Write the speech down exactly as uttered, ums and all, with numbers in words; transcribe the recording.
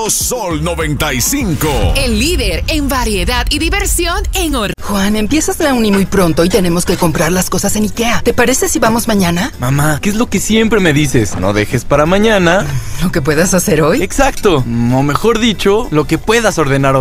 Sol noventa y cinco. El líder en variedad y diversión en Or. Juan, empiezas la uni muy pronto y tenemos que comprar las cosas en IKEA. ¿Te parece si vamos mañana? Mamá, ¿qué es lo que siempre me dices? No dejes para mañana ¿Lo que puedas hacer hoy? Exacto, o mejor dicho, lo que puedas ordenar hoy.